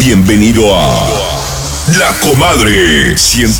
Bienvenido a La Comadre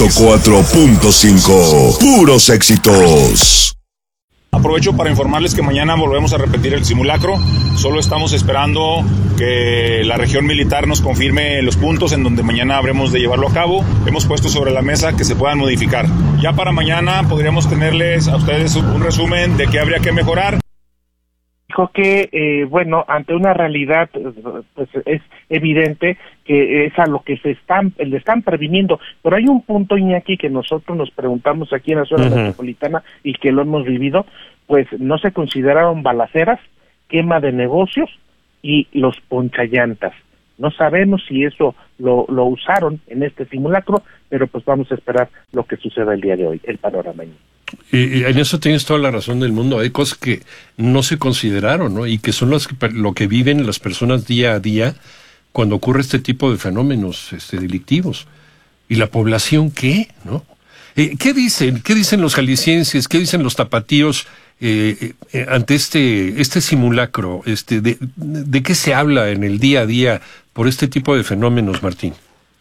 104.5. Puros éxitos. Aprovecho para informarles que mañana volvemos a repetir el simulacro. Solo estamos esperando que la región militar nos confirme los puntos en donde mañana habremos de llevarlo a cabo. Hemos puesto sobre la mesa que se puedan modificar. Ya para mañana podríamos tenerles a ustedes un resumen de qué habría que mejorar. Dijo que, ante una realidad, pues es evidente que es a lo que le están previniendo. Pero hay un punto, Iñaki, que nosotros nos preguntamos aquí en la zona metropolitana y que lo hemos vivido, pues no se consideraron balaceras, quema de negocios y los ponchallantas. No sabemos si eso lo usaron en este simulacro, pero pues vamos a esperar lo que suceda el día de hoy, el panorama. Y en eso tienes toda la razón del mundo. Hay cosas que no se consideraron, ¿no? Y que son lo que viven las personas día a día cuando ocurre este tipo de fenómenos delictivos. ¿Y la población qué? ¿No? ¿Qué dicen? ¿Qué dicen los jaliscienses? ¿Qué dicen los tapatíos ante este simulacro? ¿De qué se habla en el día a día por este tipo de fenómenos, Martín?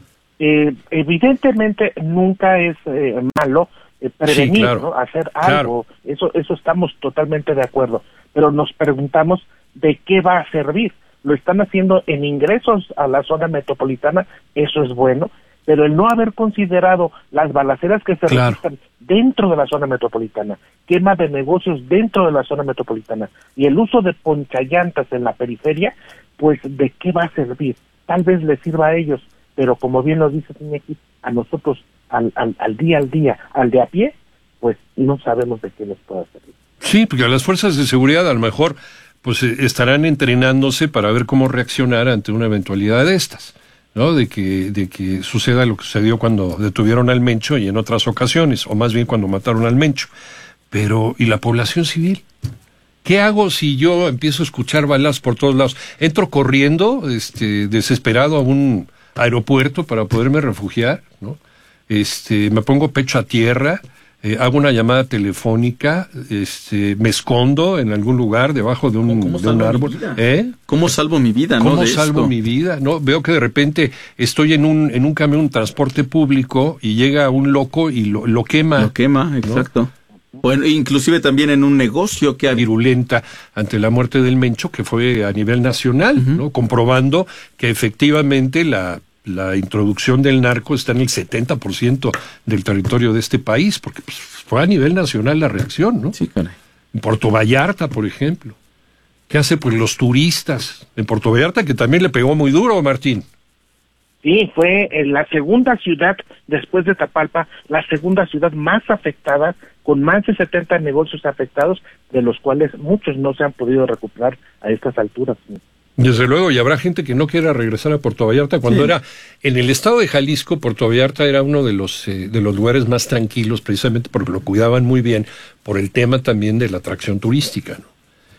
Evidentemente nunca es malo prevenir, sí, claro, ¿no? Hacer algo, claro. Eso estamos totalmente de acuerdo, pero nos preguntamos de qué va a servir. Lo están haciendo en ingresos a la zona metropolitana, eso es bueno, pero el no haber considerado las balaceras que se registran dentro de la zona metropolitana, quema de negocios dentro de la zona metropolitana y el uso de ponchallantas en la periferia, pues ¿de qué va a servir? Tal vez les sirva a ellos, pero como bien lo dice Iñaki, a nosotros al día, al de a pie, pues no sabemos de qué les pueda servir. Sí, porque las fuerzas de seguridad a lo mejor pues estarán entrenándose para ver cómo reaccionar ante una eventualidad de estas, ¿no? De que suceda lo que sucedió cuando detuvieron al Mencho y en otras ocasiones, o más bien cuando mataron al Mencho. Pero, ¿y la población civil? ¿Qué hago si yo empiezo a escuchar balas por todos lados? Entro corriendo, desesperado a un aeropuerto para poderme refugiar, ¿no? Me pongo pecho a tierra, hago una llamada telefónica, me escondo en algún lugar debajo de un árbol. ¿Cómo salvo mi vida? ¿Cómo salvo mi vida? ¿No? Veo que de repente estoy en un camión, un transporte público, y llega un loco y lo quema. Lo quema, exacto. ¿No? Bueno, inclusive también en un negocio que virulenta ante la muerte del Mencho, que fue a nivel nacional, ¿no? Comprobando que efectivamente la introducción del narco está en el 70% del territorio de este país, porque pues, fue a nivel nacional la reacción, ¿no? Sí, caray. En Puerto Vallarta, por ejemplo. ¿Qué hace pues los turistas? En Puerto Vallarta, que también le pegó muy duro, Martín. Sí, fue la segunda ciudad, después de Tapalpa, la segunda ciudad más afectada, con más de 70 negocios afectados, de los cuales muchos no se han podido recuperar a estas alturas. Desde luego, y habrá gente que no quiera regresar a Puerto Vallarta cuando era en el estado de Jalisco. Puerto Vallarta era uno de los lugares más tranquilos, precisamente porque lo cuidaban muy bien por el tema también de la atracción turística, ¿no?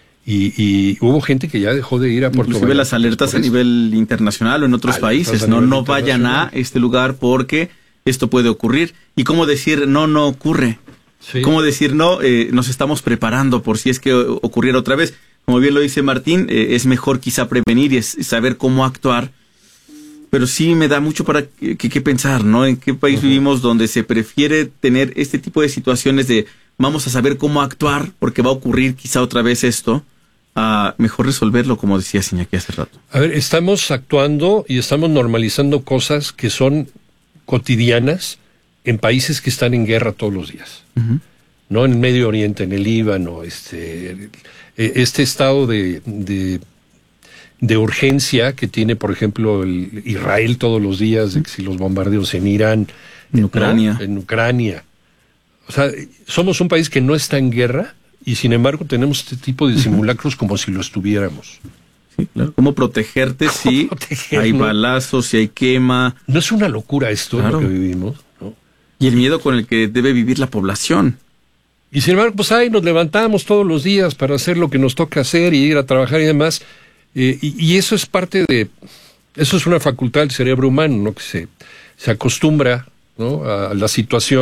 Y hubo gente que ya dejó de ir a Puerto Vallarta. Inclusive las alertas a nivel internacional o en otros países, no vayan a este lugar porque esto puede ocurrir. Y cómo decir no ocurre. Sí. Cómo decir no, nos estamos preparando por si es que ocurriera otra vez. Como bien lo dice Martín, es mejor quizá prevenir y saber cómo actuar, pero sí me da mucho para que pensar, ¿no? ¿En qué país vivimos donde se prefiere tener este tipo de situaciones de vamos a saber cómo actuar porque va a ocurrir quizá otra vez esto, a mejor resolverlo, como decía Iñaki hace rato? A ver, estamos actuando y estamos normalizando cosas que son cotidianas en países que están en guerra todos los días, ¿no? En el Medio Oriente, en el Líbano, este estado de urgencia que tiene, por ejemplo, Israel todos los días, de que si los bombardeos en Irán, en Ucrania. ¿no? En Ucrania. O sea, somos un país que no está en guerra y sin embargo tenemos este tipo de simulacros como si lo estuviéramos. Sí, claro. ¿Cómo protegerte si hay balazos, si hay quema? ¿No es una locura esto, lo que vivimos? ¿No? Y el miedo con el que debe vivir la población. Y sin embargo, pues ahí nos levantamos todos los días para hacer lo que nos toca hacer y ir a trabajar y demás. Y eso es parte de... Eso es una facultad del cerebro humano, ¿no? Que se acostumbra, ¿no? A la situación.